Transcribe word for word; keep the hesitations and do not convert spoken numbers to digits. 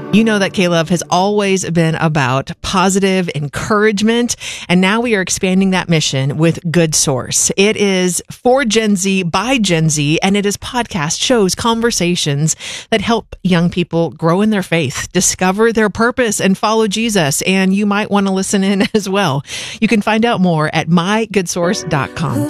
You know that K-Love has always been about positive encouragement, and now we are expanding that mission with Good Source. It is for Gen Z, by Gen Z, and it is podcasts, shows, conversations that help young people grow in their faith, discover their purpose, and follow Jesus. And you might want to listen in as well. You can find out more at my good source dot com.